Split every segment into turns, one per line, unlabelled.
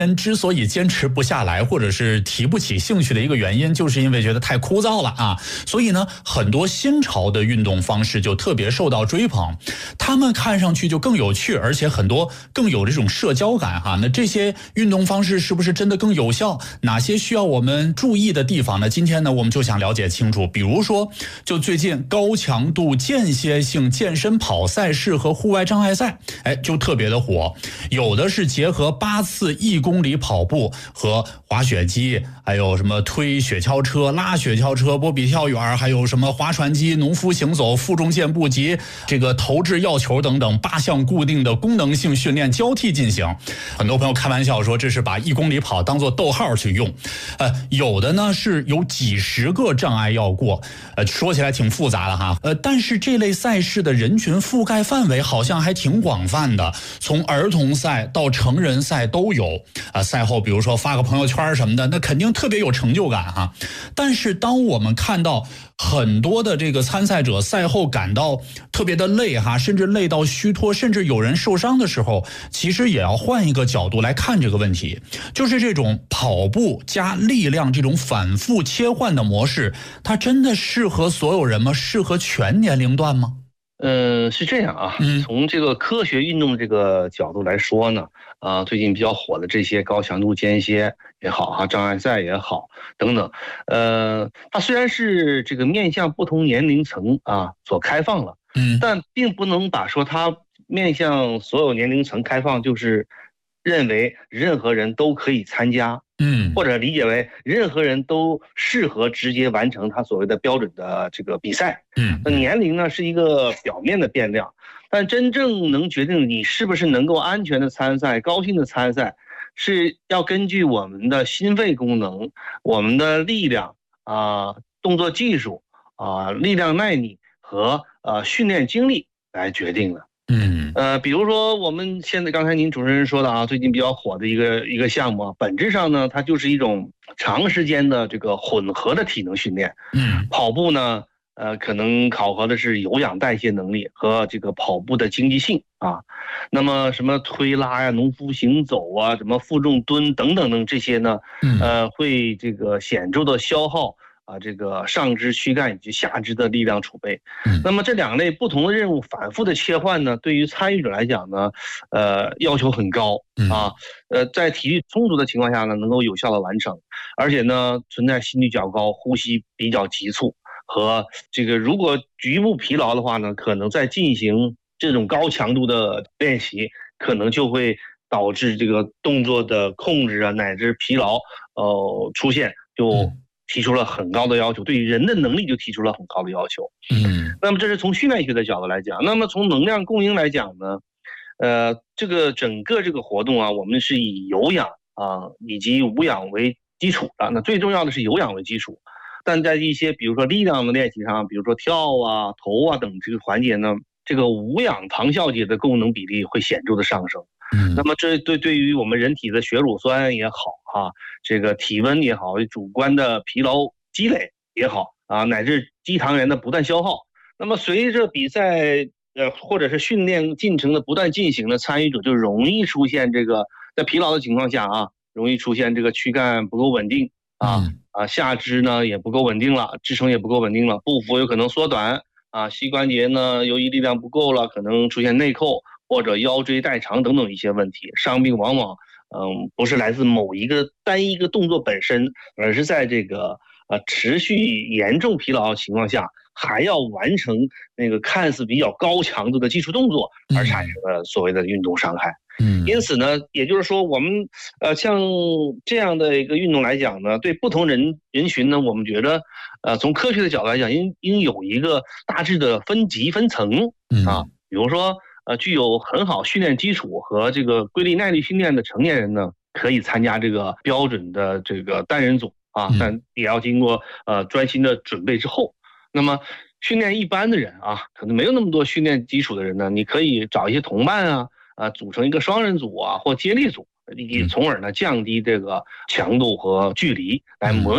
人之所以坚持不下来，或者是提不起兴趣的一个原因，就是因为觉得太枯燥了啊。所以呢，很多新潮的运动方式就特别受到追捧，他们看上去就更有趣，而且很多更有这种社交感哈。那这些运动方式是不是真的更有效？哪些需要我们注意的地方呢？今天呢，我们就想了解清楚。比如说，就最近高强度间歇性健身跑赛事和户外障碍赛，就特别的火。有的是结合8次1公里跑步和滑雪机，还有什么推雪橇车、拉雪橇车、波比跳远，还有什么划船机、农夫行走、负重健步及这个投掷药球等等8项固定的功能性训练交替进行。很多朋友开玩笑说这是把1公里跑当做逗号去用。有的呢是有几十个障碍要过，说起来挺复杂的哈。但是这类赛事的人群覆盖范围好像还挺广泛的，从儿童赛到成人赛都有。赛后比如说发个朋友圈什么的，那肯定特别有成就感哈。但是当我们看到很多的这个参赛者赛后感到特别的累哈，甚至累到虚脱，甚至有人受伤的时候，其实也要换一个角度来看这个问题，就是这种跑步加力量这种反复切换的模式，它真的适合所有人吗？适合全年龄段吗？
是这样啊，从这个科学运动这个角度来说呢，最近比较火的这些高强度间歇也好哈，障碍赛也好等等，它虽然是这个面向不同年龄层所开放了，但并不能把说它面向所有年龄层开放，就是认为任何人都可以参加，或者理解为任何人都适合直接完成他所谓的标准的这个比赛。那年龄呢是一个表面的变量，但真正能决定你是不是能够安全的参赛、高兴的参赛，是要根据我们的心肺功能、我们的力量动作技术力量耐力和训练经历来决定的。比如说我们现在刚才您主持人说的最近比较火的一个项目本质上呢，它就是一种长时间的这个混合的体能训练。跑步呢，可能考核的是有氧代谢能力和这个跑步的经济性那么什么推拉呀、农夫行走什么负重蹲等等等这些呢，会这个显著的消耗这个上肢躯干以及下肢的力量储备。那么这两类不同的任务反复的切换呢，对于参与者来讲呢，要求很高在体力充足的情况下呢，能够有效的完成，而且呢，存在心率较高、呼吸比较急促和这个如果局部疲劳的话呢，可能在进行这种高强度的练习，可能就会导致这个动作的控制乃至疲劳出现，就提出了很高的要求，对于人的能力就提出了很高的要求。那么这是从训练学的角度来讲。那么从能量供应来讲呢，这个整个这个活动我们是以有氧以及无氧为基础的。那最重要的是有氧为基础，但在一些比如说力量的练习上，比如说跳投等这个环节呢，这个无氧糖酵解的供能比例会显著的上升。那么这对于我们人体的血乳酸也好这个体温也好，主观的疲劳积累也好乃至肌糖原的不断消耗，那么随着比赛或者是训练进程的不断进行呢，参与者就容易出现这个在疲劳的情况下容易出现这个躯干不够稳定下肢呢也不够稳定了，支撑也不够稳定了，步幅有可能缩短膝关节呢由于力量不够了，可能出现内扣或者腰椎代偿等等一些问题。伤病往往不是来自某一个单一个动作本身，而是在这个持续严重疲劳的情况下，还要完成那个看似比较高强度的基础动作，而产生了所谓的运动伤害。因此呢，也就是说我们像这样的一个运动来讲呢，对不同人群呢，我们觉得从科学的角度来讲，应有一个大致的分级分层比如说具有很好训练基础和这个规律耐力训练的成年人呢，可以参加这个标准的这个单人组但也要经过专心的准备之后。那么训练一般的人可能没有那么多训练基础的人呢，你可以找一些同伴组成一个双人组或接力组，从而呢降低这个强度和距离，来模拟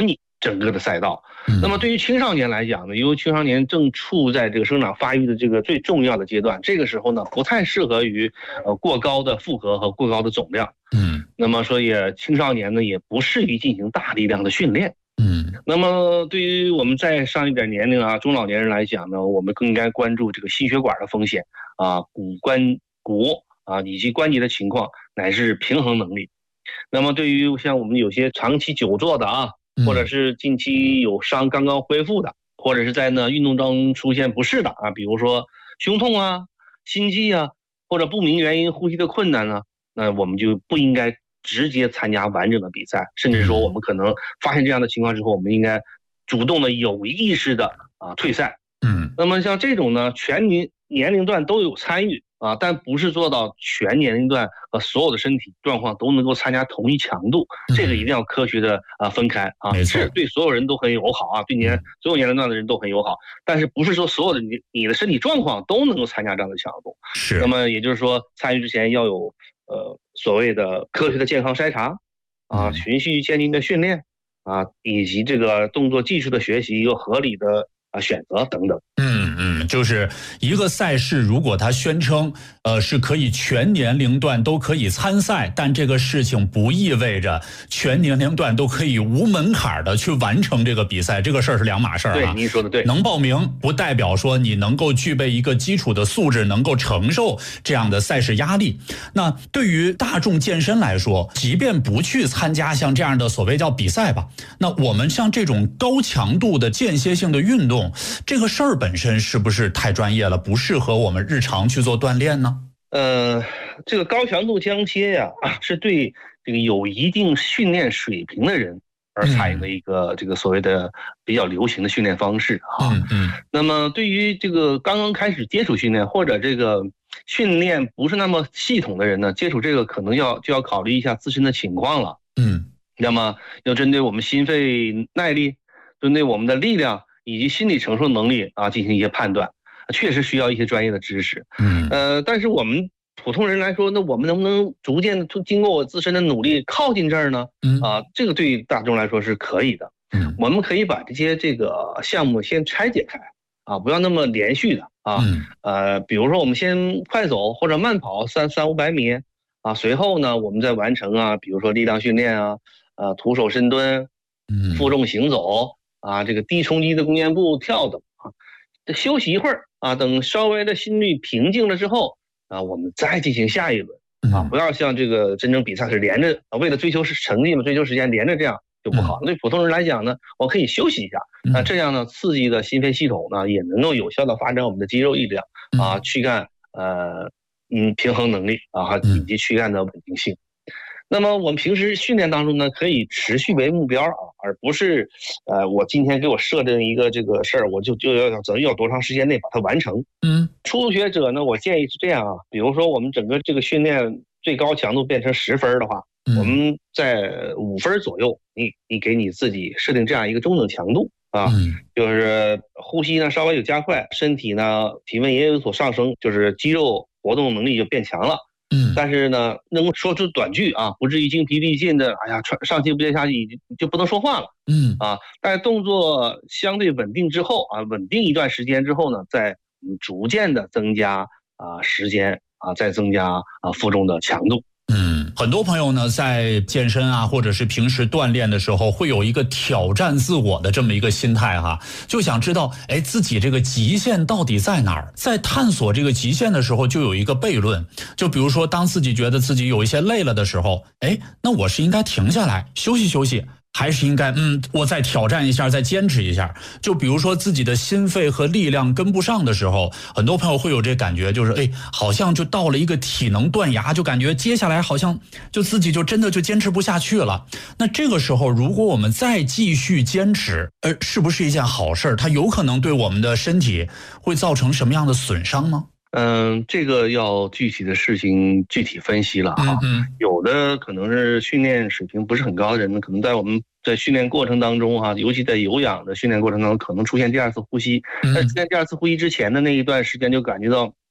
整个的赛道。那么对于青少年来讲呢，因为青少年正处在这个生长发育的这个最重要的阶段，这个时候呢不太适合于过高的负荷和过高的总量。那么所以青少年呢也不适宜进行大力量的训练。那么对于我们再上一点年龄啊，中老年人来讲呢，我们更应该关注这个心血管的风险啊，骨啊以及关节的情况，乃至平衡能力。那么对于像我们有些长期久坐的啊，或者是近期有伤刚刚恢复的，或者是在运动中出现不适的啊，比如说胸痛啊、心悸啊，或者不明原因呼吸的困难呢，那我们就不应该直接参加完整的比赛，甚至说我们可能发现这样的情况之后，我们应该主动的有意识的退赛。那么像这种呢，全年龄段都有参与啊，但不是做到全年龄段和所有的身体状况都能够参加同一强度，这个一定要科学的分开啊，是对所有人都很友好啊，对所有年龄段的人都很友好，但是不是说所有的你的身体状况都能够参加这样的强度。
是。
那么也就是说，参与之前要有所谓的科学的健康筛查啊，循序渐进的训练啊，以及这个动作技术的学习，一个合理的选择等等。
就是一个赛事，如果他宣称是可以全年龄段都可以参赛，但这个事情不意味着全年龄段都可以无门槛的去完成这个比赛，这个事儿是两码事儿啊。
对，您说的对。
能报名不代表说你能够具备一个基础的素质，能够承受这样的赛事压力。那对于大众健身来说，即便不去参加像这样的所谓叫比赛吧，那我们像这种高强度的间歇性的运动，这个事儿本身是不是太专业了，不适合我们日常去做锻炼呢？
这个高强度间歇呀，是对这个有一定训练水平的人而采用的一个这个所谓的比较流行的训练方式啊。那么对于这个刚刚开始接触训练或者这个训练不是那么系统的人呢，接触这个可能就要考虑一下自身的情况了。那么要针对我们心肺耐力，针对我们的力量以及心理承受能力啊进行一些判断，确实需要一些专业的知识。但是我们普通人来说，那我们能不能逐渐的经过我自身的努力靠近这儿呢？这个对于大众来说是可以的。我们可以把这个项目先拆解开啊，不要那么连续的啊。比如说我们先快走或者慢跑300-500米啊，随后呢我们再完成比如说力量训练徒手深蹲，负重行走这个低冲击的弓箭步跳等休息一会儿等稍微的心率平静了之后我们再进行下一轮不要像这个真正比赛是连着为了追求成绩嘛，追求时间连着这样就不好。对普通人来讲呢，我可以休息一下，这样呢刺激的心肺系统呢也能够有效的发展我们的肌肉力量躯干平衡能力以及躯干的稳定性。那么我们平时训练当中呢，可以持续为目标而不是我今天给我设定一个这个事儿，我就要多长时间内把它完成。初学者呢，我建议是这样比如说我们整个这个训练最高强度变成10分的话，我们在5分左右，你给你自己设定这样一个中等强度就是呼吸呢稍微有加快，身体呢体温也有所上升，就是肌肉活动能力就变强了。但是呢，能够说出短句不至于精疲力尽的，上气不接下气就不能说话了。但是动作相对稳定之后稳定一段时间之后呢，再逐渐的增加时间再增加负重的强度。
很多朋友呢在健身或者是平时锻炼的时候，会有一个挑战自我的这么一个心态就想知道自己这个极限到底在哪儿。在探索这个极限的时候，就有一个悖论，就比如说当自己觉得自己有一些累了的时候，那我是应该停下来休息休息，还是应该我再挑战一下，再坚持一下。就比如说自己的心肺和力量跟不上的时候，很多朋友会有这感觉，就是好像就到了一个体能断崖，就感觉接下来好像就自己就真的就坚持不下去了。那这个时候如果我们再继续坚持，是不是一件好事？它有可能对我们的身体会造成什么样的损伤吗？
这个要具体的事情具体分析了有的可能是训练水平不是很高的人呢，可能在我们在训练过程当中尤其在有氧的训练过程当中，可能出现第二次呼吸。在出现第二次呼吸之前的那一段时间，就感觉到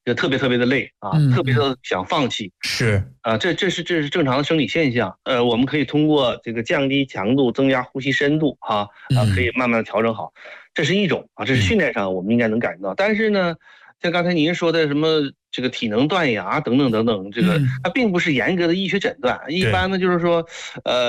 就特别的累啊，特别的想放弃。
是
啊，这是正常的生理现象。我们可以通过这个降低强度、增加呼吸深度，可以慢慢的调整好。这是一种啊，这是训练上我们应该能感觉到。但是呢，像刚才您说的什么这个体能断崖等等，这个它并不是严格的医学诊断。一般呢就是说，